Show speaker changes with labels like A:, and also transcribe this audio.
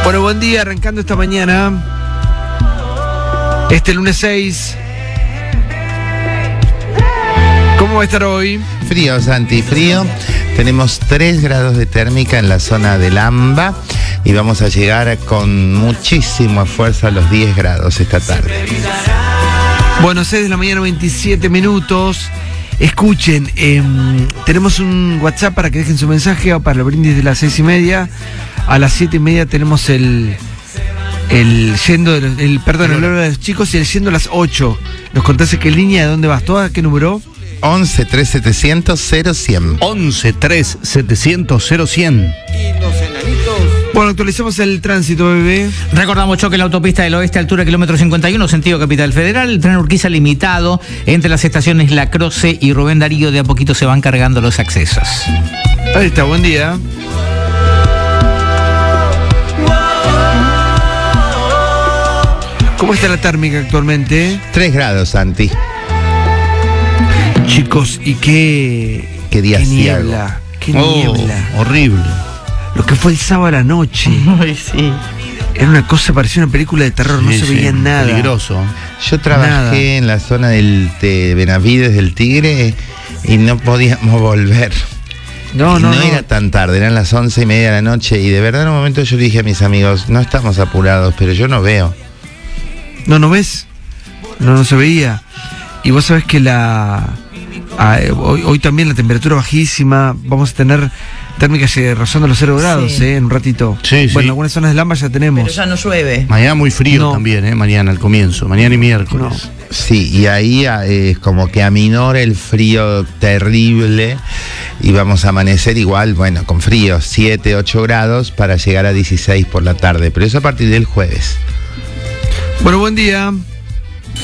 A: Bueno, buen día, arrancando esta mañana. Lunes 6. ¿Cómo va a estar hoy?
B: Frío, Santi, frío. Tenemos 3 grados de térmica en la zona del AMBA y vamos a llegar con muchísima fuerza a los 10 grados esta tarde.
A: Bueno, 6 de la mañana, 27 minutos. Escuchen, tenemos un WhatsApp para que dejen su mensaje o para el brindis de las 6:30. A las 7:30 tenemos el horario de los chicos y el yendo a las 8. Nos contaste qué línea, de dónde vas, ¿toda? ¿Qué número?
B: 11 3700 0100.
C: 11 3700 0100.
A: Y los enanitos. Bueno, actualizamos el tránsito, bebé.
D: Recordamos choque en la autopista del oeste, altura kilómetro 51, sentido Capital Federal. El tren Urquiza limitado entre las estaciones La Croce y Rubén Darío. De a poquito se van cargando los accesos.
A: Ahí está, buen día. ¿Cómo está la térmica actualmente?
B: 3 grados, Santi.
A: Chicos, y qué
B: día
A: niebla. Qué niebla.
C: Horrible.
A: Lo que fue el sábado a la noche.
D: Ay, sí.
A: Era una cosa, parecía una película de terror, no se veía nada.
C: Peligroso.
B: Yo trabajé en la zona de Benavides del Tigre y no podíamos volver. No era tan tarde, eran las 11:30 de la noche y de verdad en un momento yo dije a mis amigos, no estamos apurados, pero yo no veo.
A: ¿No ves? No se veía. Y vos sabés que hoy también la temperatura bajísima, vamos a tener térmicas rozando los 0 grados,
D: sí.
A: en un ratito.
C: Sí,
A: bueno, en algunas zonas del AMBA ya tenemos.
D: Pero ya no llueve.
C: Mañana muy frío también, mañana al comienzo, mañana y miércoles.
A: No.
B: Sí, y ahí como que aminora el frío terrible y vamos a amanecer igual, bueno, con frío, 7, 8 grados para llegar a 16 por la tarde, pero eso a partir del jueves.
A: Bueno, buen día.